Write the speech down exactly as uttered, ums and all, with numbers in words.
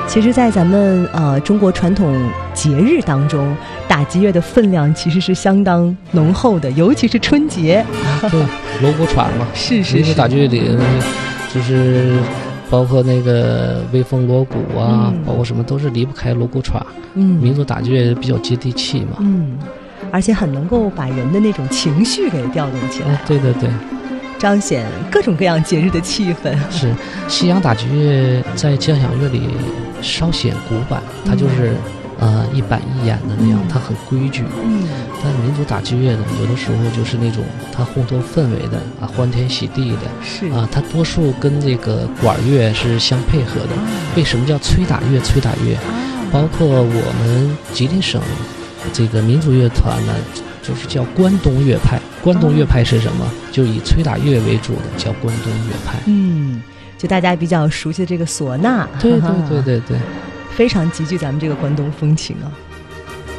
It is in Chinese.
其实在咱们呃中国传统节日当中，打击乐的分量其实是相当浓厚的，尤其是春节。 对，锣鼓传嘛， 是是是。 民族打击乐里就是包括那个微风锣鼓啊、嗯，包括什么都是离不开锣鼓传。嗯，民族打击乐比较接地气嘛。 嗯，而且很能够把人的那种情绪给调动起来。 哎、对对对。 彰显各种各样节日的气氛。是， 西洋打击乐在交响乐里稍显古板，它就是、嗯、呃一板一眼的那样，它很规矩。嗯，但民族打击乐呢，有的时候就是那种它烘托氛围的啊，欢天喜地的。 是啊，它多数跟这个管乐是相配合的。为什么叫崔打乐？崔打乐，包括我们吉林省这个民族乐团呢，就是叫关东乐派。关东乐派是什么？就以崔打乐为主的，叫关东乐派。 嗯，就大家比较熟悉的这个唢呐。 对对对对对， 非常极具咱们这个关东风情啊。